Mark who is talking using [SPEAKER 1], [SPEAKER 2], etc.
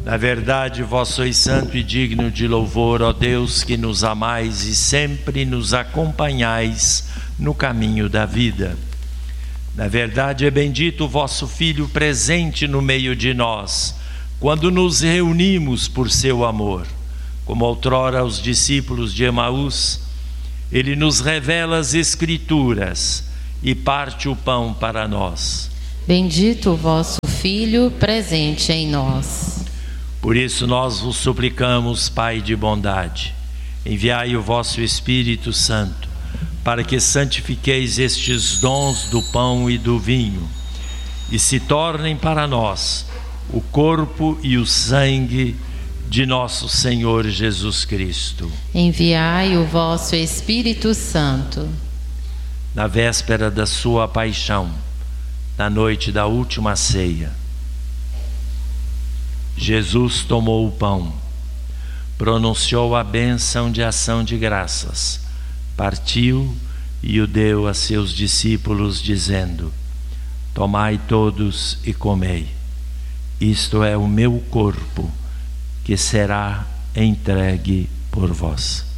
[SPEAKER 1] Na verdade, vós sois santo e digno de louvor, ó Deus, que nos amais e sempre nos acompanhais no caminho da vida. Na verdade, é bendito o vosso Filho presente no meio de nós, quando nos reunimos por seu amor. Como outrora aos discípulos de Emaús, ele nos revela as Escrituras e parte o pão para nós.
[SPEAKER 2] Bendito o vosso Filho presente em nós.
[SPEAKER 1] Por isso nós vos suplicamos, Pai de bondade, enviai o vosso Espírito Santo, para que santifiqueis estes dons do pão e do vinho, e se tornem para nós o corpo e o sangue de nosso Senhor Jesus Cristo.
[SPEAKER 2] Enviai o vosso Espírito Santo.
[SPEAKER 1] Na véspera da sua paixão, na noite da última ceia, Jesus tomou o pão, pronunciou a bênção de ação de graças, partiu e o deu a seus discípulos, dizendo: tomai todos e comei, isto é o meu corpo, que será entregue por vós.